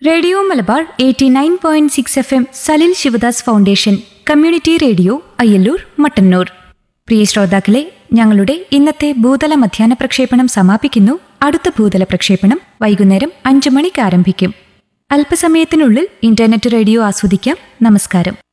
Radio Malabar 89.6 FM Salil Sivadas foundation community radio Ayyallur Mattannur. പ്രിയ ശ്രോതാക്കളെ, ഞങ്ങളുടെ ഇന്നത്തെ ഭൂതല മധ്യാഹ്ന പ്രക്ഷേപണം സമാപിക്കുന്നു. അടുത്ത ഭൂതല പ്രക്ഷേപണം വൈകുന്നേരം 5 മണിക്ക് ആരംഭിക്കും. അല്പസമയത്തിനുള്ളിൽ ഇന്റർനെറ്റ് റേഡിയോ ആസ്വദിക്കാം. നമസ്കാരം.